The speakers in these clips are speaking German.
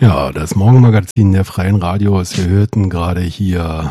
Ja, das Morgenmagazin der Freien Radios. Wir hörten gerade hier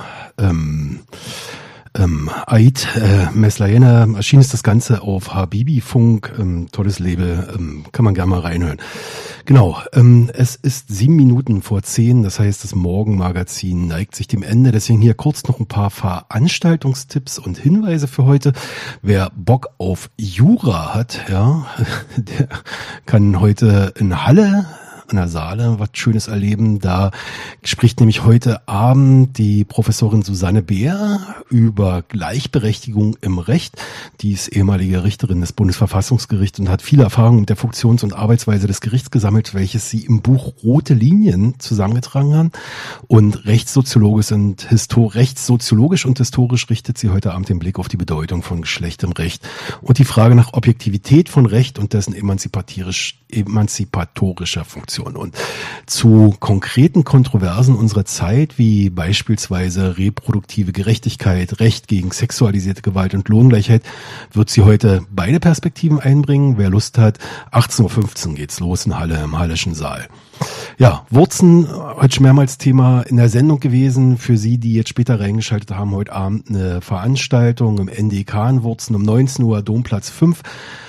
Aid Meslayena. Erschienen ist das Ganze auf Habibi Funk. Tolles Label, kann man gerne mal reinhören. Genau, es ist 7 Minuten vor 10, das heißt, das Morgenmagazin neigt sich dem Ende. Deswegen hier kurz noch ein paar Veranstaltungstipps und Hinweise für heute. Wer Bock auf Jura hat, ja, der kann heute in Halle an der Saale was Schönes erleben. Da spricht nämlich heute Abend die Professorin Susanne Beer über Gleichberechtigung im Recht. Die ist ehemalige Richterin des Bundesverfassungsgerichts und hat viele Erfahrungen mit der Funktions- und Arbeitsweise des Gerichts gesammelt, welches sie im Buch Rote Linien zusammengetragen hat. Und rechtssoziologisch und historisch richtet sie heute Abend den Blick auf die Bedeutung von Geschlecht im Recht und die Frage nach Objektivität von Recht und dessen emanzipatorischer Funktion. Und zu konkreten Kontroversen unserer Zeit, wie beispielsweise reproduktive Gerechtigkeit, Recht gegen sexualisierte Gewalt und Lohngleichheit, wird sie heute beide Perspektiven einbringen. Wer Lust hat, 18.15 Uhr geht's los in Halle im Hallischen Saal. Ja, Wurzen, heute schon mehrmals Thema in der Sendung gewesen. Für Sie, die jetzt später reingeschaltet haben, heute Abend eine Veranstaltung im NDK in Wurzen um 19 Uhr, Domplatz 5.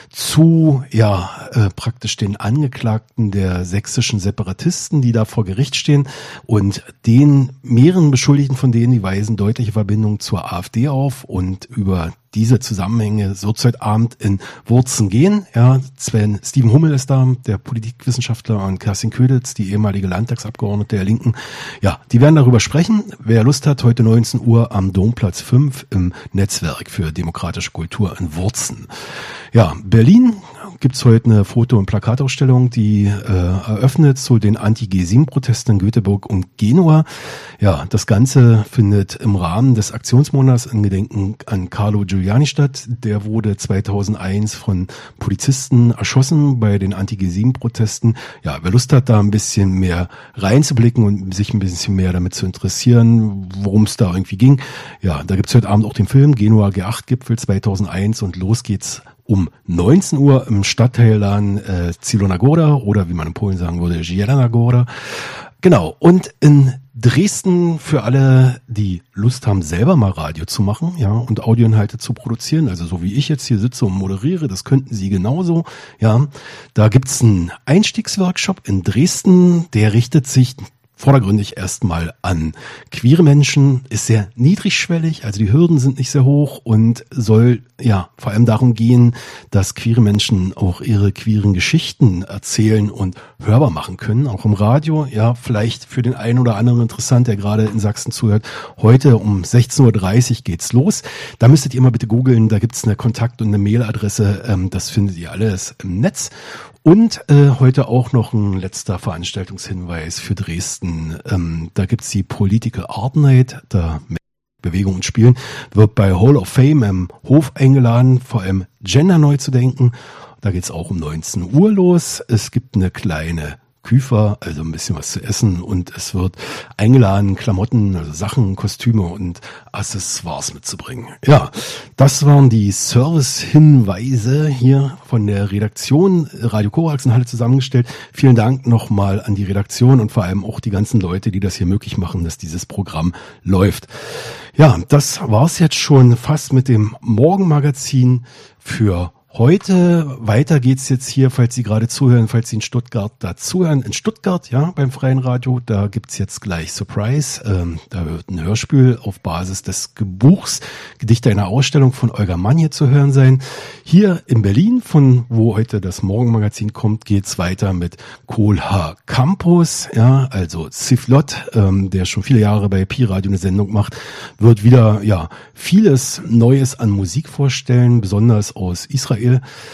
Zu praktisch den Angeklagten der sächsischen Separatisten, die da vor Gericht stehen, und den mehreren Beschuldigten von denen, die weisen deutliche Verbindungen zur AfD auf, und über diese Zusammenhänge soll es heute Abend in Wurzen gehen. Ja, Steven Hummel ist da, der Politikwissenschaftler, und Kerstin Köditz, die ehemalige Landtagsabgeordnete der Linken. Ja, die werden darüber sprechen. Wer Lust hat, heute 19 Uhr am Domplatz 5 im Netzwerk für demokratische Kultur in Wurzen. Ja, Berlin gibt's heute eine Foto- und Plakatausstellung, die eröffnet zu den Anti-G7-Protesten in Göteborg und Genua. Ja, das Ganze findet im Rahmen des Aktionsmonats in Gedenken an Carlo Giuliani statt. Der wurde 2001 von Polizisten erschossen bei den Anti-G7-Protesten. Ja, wer Lust hat, da ein bisschen mehr reinzublicken und sich ein bisschen mehr damit zu interessieren, worum es da irgendwie ging. Ja, da gibt's heute Abend auch den Film Genua G8-Gipfel 2001, und los geht's um 19 Uhr im Stadtteillan Zielona Góra, oder wie man in Polen sagen würde, Zielona Góra. Genau, und in Dresden für alle, die Lust haben, selber mal Radio zu machen, ja, und Audioinhalte zu produzieren, also so wie ich jetzt hier sitze und moderiere, das könnten Sie genauso, ja. Da gibt's einen Einstiegsworkshop in Dresden, der richtet sich vordergründig erstmal an queere Menschen, ist sehr niedrigschwellig, also die Hürden sind nicht sehr hoch, und soll ja vor allem darum gehen, dass queere Menschen auch ihre queeren Geschichten erzählen und hörbar machen können, auch im Radio. Ja, vielleicht für den einen oder anderen interessant, der gerade in Sachsen zuhört. Heute um 16.30 Uhr geht's los. Da müsstet ihr mal bitte googeln, da gibt's eine Kontakt- und eine Mailadresse, das findet ihr alles im Netz. Und heute auch noch ein letzter Veranstaltungshinweis für Dresden. Da gibt's die Political Art Night, da Bewegung und Spielen, wird bei Hall of Fame im Hof eingeladen, vor allem Gender neu zu denken. Da geht's auch um 19 Uhr los. Es gibt eine kleine Küfer, also ein bisschen was zu essen, und es wird eingeladen, Klamotten, also Sachen, Kostüme und Accessoires mitzubringen. Ja, das waren die Service-Hinweise hier von der Redaktion Radio Korax in Halle zusammengestellt. Vielen Dank nochmal an die Redaktion und vor allem auch die ganzen Leute, die das hier möglich machen, dass dieses Programm läuft. Ja, das war's jetzt schon fast mit dem Morgenmagazin für heute. Weiter geht's jetzt hier, falls Sie gerade zuhören, falls Sie in Stuttgart dazuhören. In Stuttgart, ja, beim Freien Radio, da gibt's jetzt gleich Surprise. Da wird ein Hörspiel auf Basis des Buchs Gedichte einer Ausstellung von Olga Mann hier zu hören sein. Hier in Berlin, von wo heute das Morgenmagazin kommt, geht's weiter mit Kohlhaar Campus, ja, also Siflot, der schon viele Jahre bei Pi Radio eine Sendung macht, wird wieder, ja, vieles Neues an Musik vorstellen, besonders aus Israel.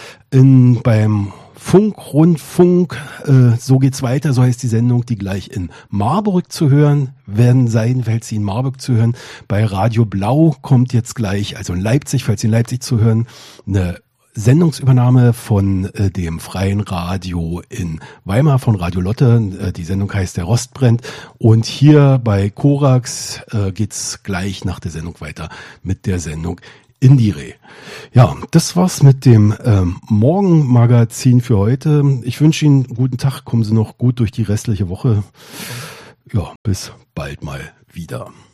Beim Rundfunk, so geht's weiter, so heißt die Sendung, die gleich in Marburg zu hören werden sein, falls Sie in Marburg zu hören. Bei Radio Blau kommt jetzt gleich, also in Leipzig, falls Sie in Leipzig zu hören, eine Sendungsübernahme von dem Freien Radio in Weimar von Radio Lotte. Die Sendung heißt Der Rost brennt. Und hier bei Korax geht's gleich nach der Sendung weiter mit der Sendung Indire. Ja, das war's mit dem Morgenmagazin für heute. Ich wünsche Ihnen einen guten Tag. Kommen Sie noch gut durch die restliche Woche. Ja, bis bald mal wieder.